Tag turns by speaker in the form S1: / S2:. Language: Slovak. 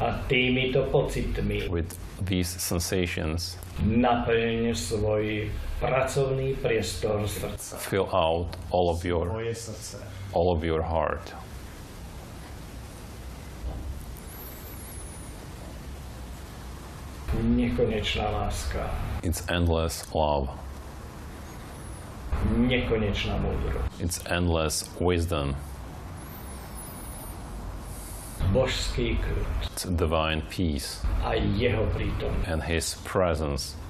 S1: A týmito pocitmi
S2: with these sensations,
S1: naplň svoj pracovný priestor srdca.
S2: fill out all of your heart.
S1: Nekonečná láska.
S2: It's endless love.
S1: Nekonečná múdrosť.
S2: It's endless wisdom.
S1: Božský kľud.
S2: It's divine peace
S1: A jeho prítomnosť.
S2: and His presence.